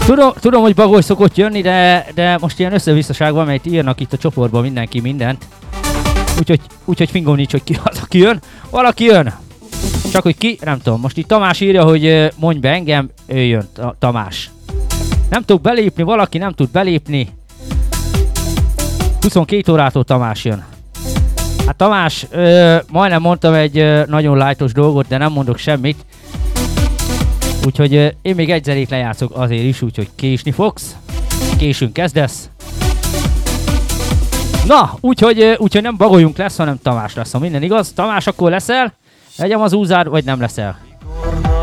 Tudom, hogy bagoly szokott jönni, de most ilyen összevisszaság van, mert írnak itt a csoportban mindenki mindent. Úgyhogy fingom nincs, hogy ki az, aki jön. Valaki jön! Csak hogy ki, nem tudom. Most itt Tamás írja, hogy mondj be engem, ő jön, Tamás. Nem tudok belépni, valaki nem tud belépni. 22 órától Tamás jön. Hát Tamás, majdnem mondtam egy nagyon lightos dolgot, de nem mondok semmit. Úgyhogy én még egy zenét lejátszok azért is, úgyhogy késni fogsz. Későn kezdesz. Na, úgyhogy nem bagolyunk lesz, hanem Tamás lesz, ha minden igaz. Tamás, akkor leszel? Legyem az úzád, vagy nem leszel?